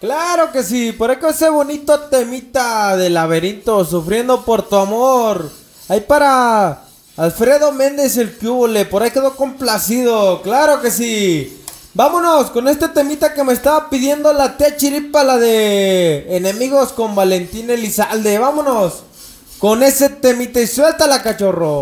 Claro que sí, por eso ese bonito temita de Laberinto, sufriendo por tu amor. Ahí para Alfredo Méndez el Cúbole, por ahí quedó complacido, claro que sí. Vámonos con este temita que me estaba pidiendo la tía Chiripa, la de Enemigos con Valentín Elizalde. Vámonos con ese temita y suéltala, cachorro.